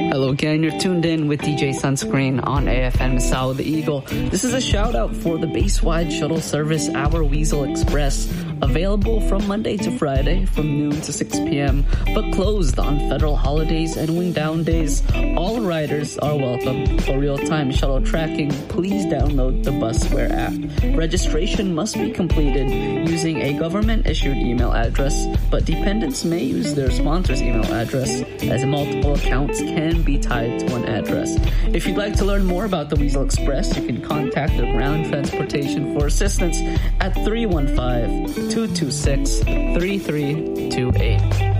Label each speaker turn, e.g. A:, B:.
A: Hello again, you're tuned in with DJ Sunscreen on AFN Masao the Eagle. This is a shout out for the base-wide shuttle service Our Weasel Express, available from Monday to Friday from noon to 6 p.m., but closed on federal holidays and wing down days. All riders are welcome. For real-time shuttle tracking, please download the Busware app. Registration must be completed using a government-issued email address, but dependents may use their sponsor's email address, as multiple accounts can be tied to one address. If you'd like to learn more about the Weasel Express, you can contact the Ground Transportation for assistance at 315-226-3328.